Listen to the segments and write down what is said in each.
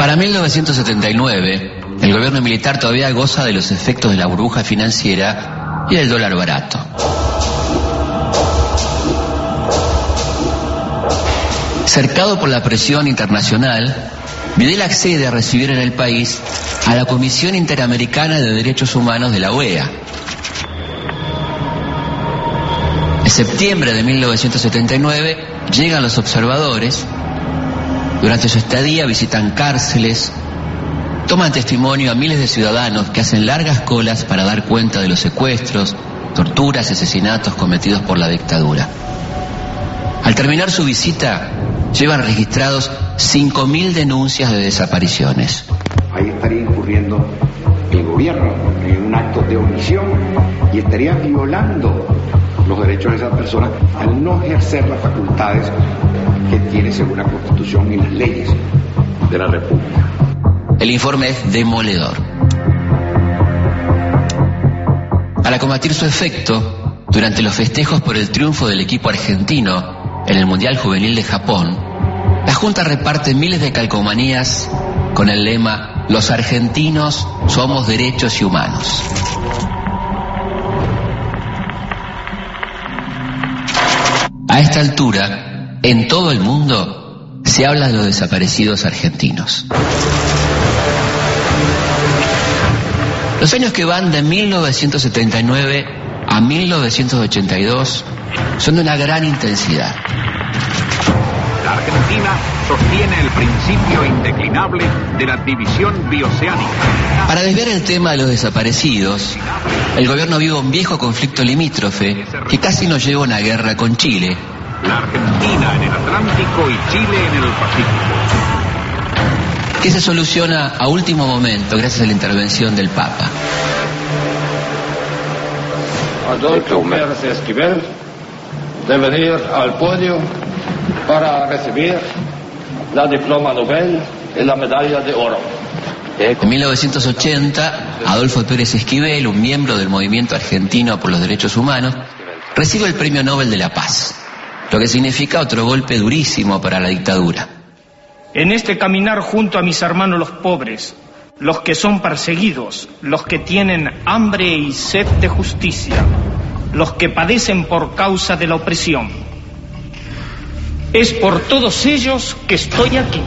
Para 1979, el gobierno militar todavía goza de los efectos de la burbuja financiera y del dólar barato. Cercado por la presión internacional, Videla accede a recibir en el país a la Comisión Interamericana de Derechos Humanos de la OEA. En septiembre de 1979 llegan los observadores. Durante su estadía visitan cárceles, toman testimonio a miles de ciudadanos que hacen largas colas para dar cuenta de los secuestros, torturas y asesinatos cometidos por la dictadura. Al terminar su visita, llevan registrados 5.000 denuncias de desapariciones. Ahí estaría incurriendo el gobierno en un acto de omisión y estaría violando los derechos de esas personas al no ejercer las facultades que tiene según la Constitución y las leyes de la República. El informe es demoledor. Para combatir su efecto, durante los festejos por el triunfo del equipo argentino en el Mundial Juvenil de Japón, la Junta reparte miles de calcomanías con el lema "Los argentinos somos derechos y humanos". A esta altura, en todo el mundo, se habla de los desaparecidos argentinos. Los años que van de 1979 a 1982 son de una gran intensidad. La Argentina sostiene el principio indeclinable de la división bioceánica. Para desviar el tema de los desaparecidos, el gobierno vive un viejo conflicto limítrofe que casi nos lleva a una guerra con Chile. La Argentina en el Atlántico y Chile en el Pacífico, que se soluciona a último momento gracias a la intervención del Papa. Adolfo Pérez Esquivel de venir al podio para recibir la diploma Nobel y la medalla de oro. En 1980, Adolfo Pérez Esquivel, un miembro del Movimiento Argentino por los Derechos Humanos, recibe el Premio Nobel de la Paz, lo que significa otro golpe durísimo para la dictadura. En este caminar junto a mis hermanos los pobres, los que son perseguidos, los que tienen hambre y sed de justicia, los que padecen por causa de la opresión, es por todos ellos que estoy aquí.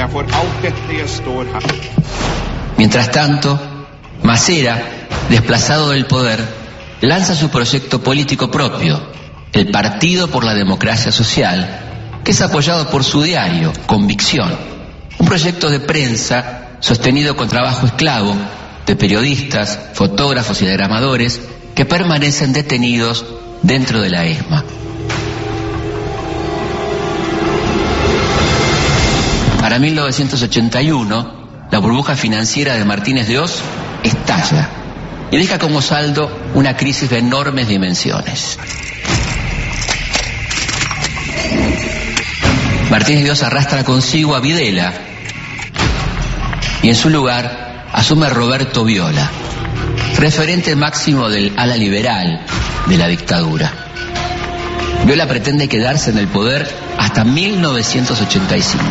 Mientras tanto, Macera, desplazado del poder, lanza su proyecto político propio, el Partido por la Democracia Social, que es apoyado por su diario, Convicción, un proyecto de prensa sostenido con trabajo esclavo de periodistas, fotógrafos y diagramadores que permanecen detenidos dentro de la ESMA. Para 1981, la burbuja financiera de Martínez de Oz estalla y deja como saldo una crisis de enormes dimensiones. Martínez de Oz arrastra consigo a Videla y en su lugar asume a Roberto Viola, referente máximo del ala liberal de la dictadura. Viola pretende quedarse en el poder hasta 1985.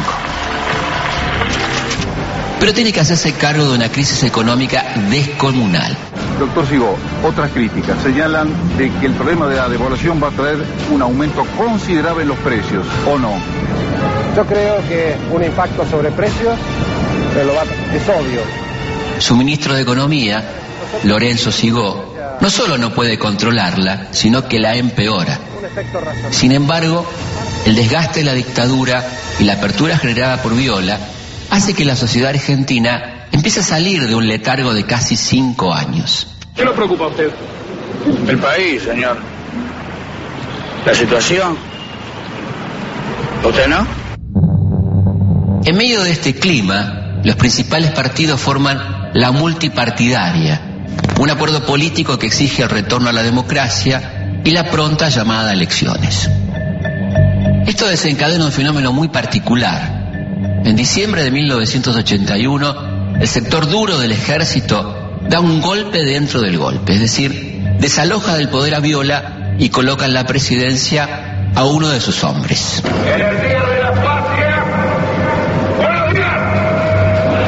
Pero tiene que hacerse cargo de una crisis económica descomunal. Doctor Sigó, otras críticas señalan de que el problema de la devaluación va a traer un aumento considerable en los precios, ¿o no? Yo creo que un impacto sobre precios es obvio. Su ministro de Economía, Lorenzo Sigó, no solo no puede controlarla, sino que la empeora. Sin embargo, el desgaste de la dictadura y la apertura generada por Viola hace que la sociedad argentina empiece a salir de un letargo de casi 5 años. ¿Qué lo preocupa a usted? El país, señor. La situación. ¿Usted no? En medio de este clima, los principales partidos forman la multipartidaria, un acuerdo político que exige el retorno a la democracia y la pronta llamada a elecciones. Esto desencadena un fenómeno muy particular. En diciembre de 1981, el sector duro del ejército da un golpe dentro del golpe, es decir, desaloja del poder a Viola y coloca en la presidencia a uno de sus hombres. En el Día de la Patria, buenos días.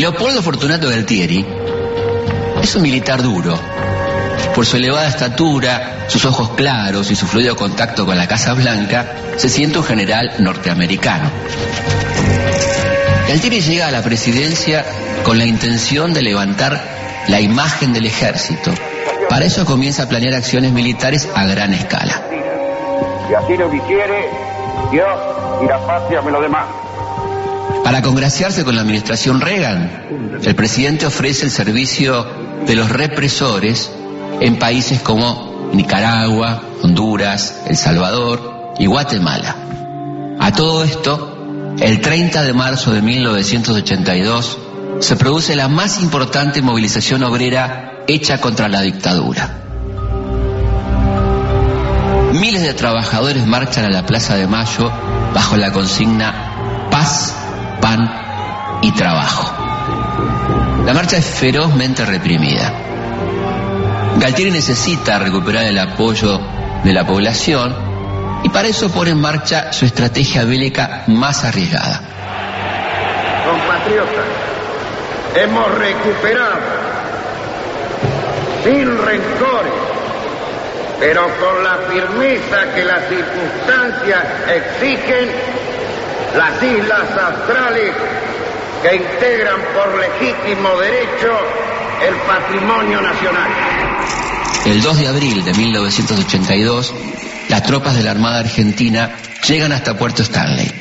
Leopoldo Fortunato Galtieri es un militar duro. Por su elevada estatura, sus ojos claros y su fluido contacto con la Casa Blanca, se siente un general norteamericano. Galtieri llega a la presidencia con la intención de levantar la imagen del ejército. Para eso comienza a planear acciones militares a gran escala. Si así lo quisiere, Dios y la patria me lo demanda. Para congraciarse con la administración Reagan, el presidente ofrece el servicio de los represores en países como Nicaragua, Honduras, El Salvador y Guatemala. A todo esto, el 30 de marzo de 1982 se produce la más importante movilización obrera hecha contra la dictadura. Miles de trabajadores marchan a la Plaza de Mayo bajo la consigna paz, pan y trabajo. La marcha es ferozmente reprimida. Galtieri necesita recuperar el apoyo de la población y para eso pone en marcha su estrategia bélica más arriesgada. Compatriotas, hemos recuperado, sin rencores, pero con la firmeza que las circunstancias exigen, las islas australes que integran por legítimo derecho el patrimonio nacional. El 2 de abril de 1982, las tropas de la Armada Argentina llegan hasta Puerto Stanley.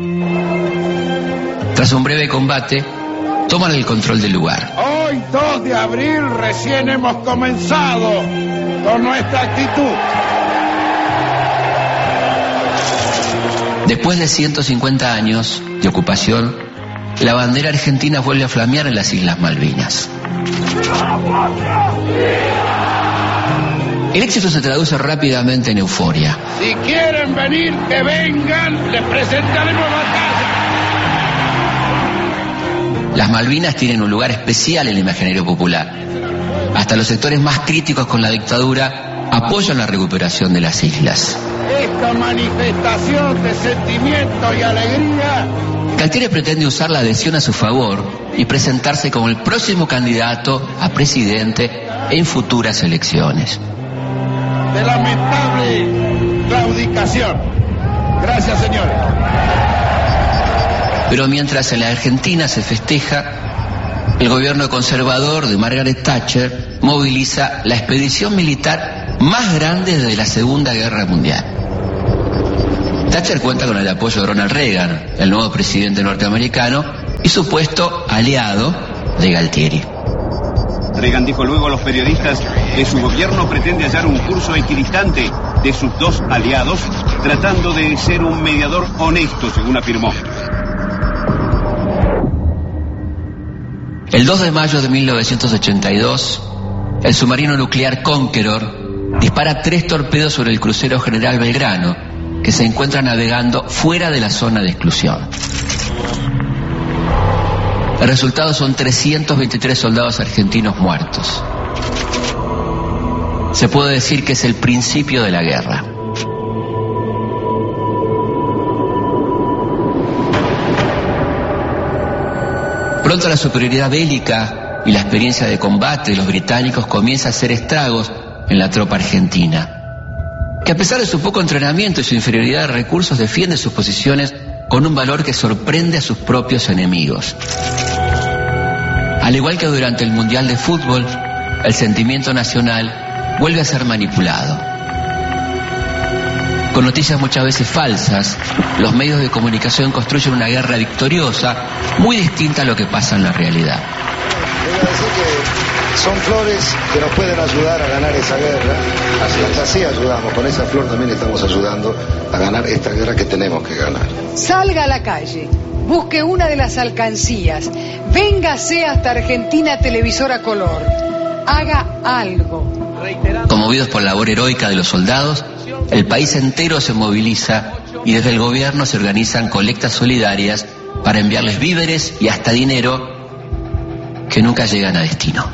Tras un breve combate, toman el control del lugar. Hoy, 2 de abril, recién hemos comenzado con nuestra actitud. Después de 150 años de ocupación, la bandera argentina vuelve a flamear en las Islas Malvinas. El éxito se traduce rápidamente en euforia. Si quieren venir, que vengan, les presentaremos batalla. Las Malvinas tienen un lugar especial en el imaginario popular. Hasta los sectores más críticos con la dictadura apoyan la recuperación de las islas. Esta manifestación de sentimiento y alegría. Galtieri pretende usar la adhesión a su favor y presentarse como el próximo candidato a presidente en futuras elecciones. De lamentable claudicación. Gracias, señores. Pero mientras en la Argentina se festeja, el gobierno conservador de Margaret Thatcher moviliza la expedición militar más grande desde la Segunda Guerra Mundial. Thatcher cuenta con el apoyo de Ronald Reagan, el nuevo presidente norteamericano, y supuesto aliado de Galtieri. Reagan dijo luego a los periodistas que su gobierno pretende hallar un curso equidistante de sus dos aliados, tratando de ser un mediador honesto, según afirmó. El 2 de mayo de 1982, el submarino nuclear Conqueror dispara 3 torpedos sobre el crucero General Belgrano, que se encuentra navegando fuera de la zona de exclusión. El resultado son 323 soldados argentinos muertos. Se puede decir que es el principio de la guerra. Pronto la superioridad bélica y la experiencia de combate de los británicos comienza a hacer estragos en la tropa argentina, que a pesar de su poco entrenamiento y su inferioridad de recursos defiende sus posiciones con un valor que sorprende a sus propios enemigos. Al igual que durante el Mundial de Fútbol, el sentimiento nacional vuelve a ser manipulado. Con noticias muchas veces falsas, los medios de comunicación construyen una guerra victoriosa muy distinta a lo que pasa en la realidad. Quiero decir que son flores que nos pueden ayudar a ganar esa guerra. Así ayudamos, con esa flor también estamos ayudando a ganar esta guerra que tenemos que ganar. Salga a la calle, busque una de las alcancías, véngase hasta Argentina Televisora Color, haga algo. Conmovidos por la labor heroica de los soldados, el país entero se moviliza y desde el gobierno se organizan colectas solidarias para enviarles víveres y hasta dinero que nunca llegan a destino.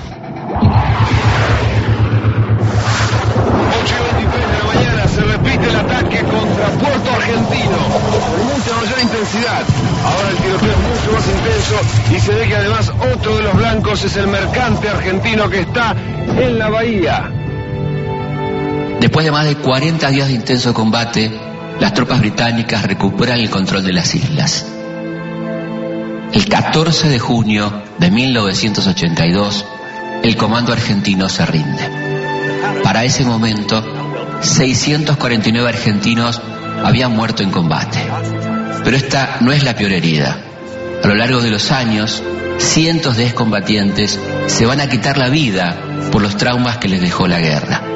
8:23 de la mañana se repite el ataque contra Puerto Argentino. Con mucha mayor intensidad. intensidad. Ahora el tiroteo es mucho más intenso y se ve que además otro de los blancos es el mercante argentino que está en la bahía. Después de más de 40 días de intenso combate, las tropas británicas recuperan el control de las islas. El 14 de junio de 1982, el comando argentino se rinde. Para ese momento, 649 argentinos habían muerto en combate. Pero esta no es la peor herida. A lo largo de los años, cientos de excombatientes se van a quitar la vida por los traumas que les dejó la guerra.